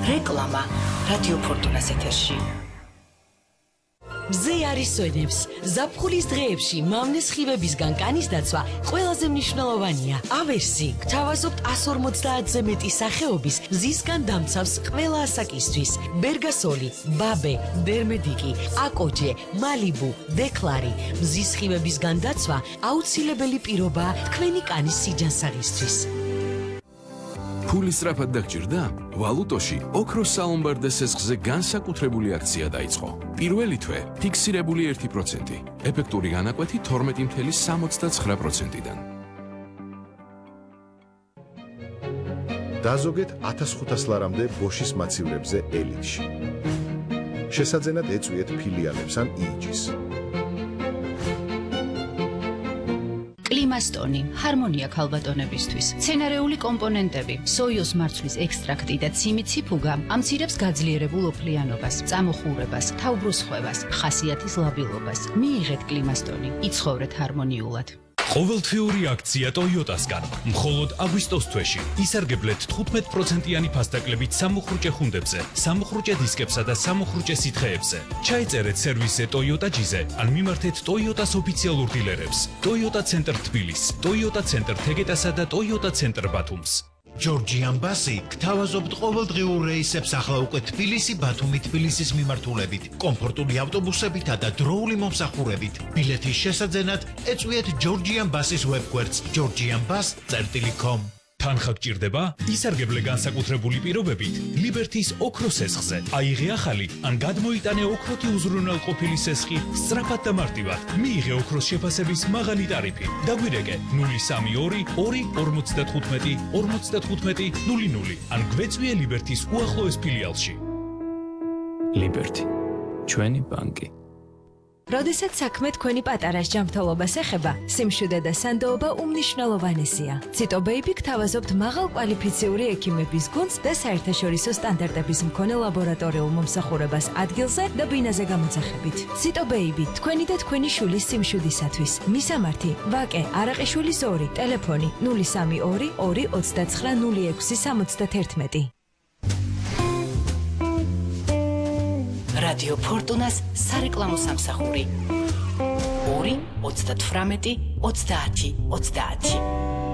რეკლამა რადიო ფორტუნას ეთერში. მზე არის სვენებს. ზაფხულის დღეებში მავნეს ხივებისგან კანის დაცვა ყველაზე მნიშვნელოვანია. ავერსი გთავაზობთ 150-ზე მეტი სახეობის მზისგან დამცავს ყველა ასაკისთვის. ბერგასოლი, ბაბე, დერმედიკი, აკოჯე, მალიბუ, დეკლარი. მზის ხივებისგან დაცვა აუცილებელი პირობაა თქვენი კანის სიჯანსაღისთვის. ფული სწრაფად დაგჭირდა? ვალუტოში ოქროს საომბარდე სესხზე განსაკუთრებული აქცია დაიწყო. პირველი თვე ფიქსირებული 1%, ეფექტური განაკვეთი 12.69%-დან. დაზოგეთ 1500 ლარამდე ბოშის მაცივრებზე ელიტში. შესაძენად ეწვიეთ ფილიალებს ან იჯის. კლიმასტონი, ჰარმონია ქალბატონებისთვის. მცენარეული კომპონენტები, სოიოს მარცვლის ექსტრაქტი და ციმიციფუგა ამცირებს გაძლიერებულ ოფლიანობას, წამოხურებას, თავბრუსხვევას, ხასიათის ლაბილობას. მიიღეთ კლიმასტონი, იცხოვრეთ ჰარმონიულად. ყოველთვიური აქცია ტოიოტასგან. მხოლოდ აგვისტოს თვეში ისარგებლეთ 15%-იანი ფასდაკლებით სამუხრუჭე ხუნდებზე, სამუხრუჭე დისკებსა და სამუხრუჭე სითხეებზე. ჩაიწერეთ სერვისზე ტოიოტა ჯიზე, ან მიმართეთ ტოიოტას ოფიციალურ დილერებს. ტოიოტა ცენტრ თბილისს, ტოიოტა ცენტრ თეგეტასა და ტოიოტა ცენტრ ბათუმს. ჯორჯიან ბასი გთავაზობთ ყოველდღიურ რეისებს ახლა უკვე თბილისი, ბათუმი, თბილისის მიმართულებით, კომფორტული ავტობუსებითა და დროული მომსახურებით. ბილეთის შესაძენად ეწვიეთ ჯორჯიან ბასის ვებგვერდს georgianbus.com. თანხა გჭირდება? ისარგებლე განსაკუთრებული პირობებით ლიბერთის ოქროს სესხზე. აიღე ახალი ან გადმოიტანე ოქროთი უზრუნველყოფილი სესხი სწრაფად და მარტივად. მიიღე ოქროს შეფასების მაღალი ტარიფი. დაგვირეკე 032 2 55 00 ან გვეწვიე ლიბერთის უახლოეს ფილიალში. ლიბერთი, ჩვენი ბანკი. როდესაც საქმე თქვენი პატარას ჯანმრთელობას ეხება, სიმშვიდე და სანდოობა უმნიშვნელოვანესია. ციტობეიბი გთავაზობთ მაღალკვალიფიციური ექიმების გუნდს და საერთაშორისო სტანდარტების მქონე ლაბორატორიულ მომსახურებას ადგილზე და ბინაზე გამოძახებით. ციტობეიბი თქვენი და თქვენი შვილის სიმშვიდისათვის. მისამართი: ვაკე არაყიშვილის 2, ტელეფონი 032 2 29 06 71. რადიო ფორტუნას სარეკლამო სამსახური 2 38 30 30.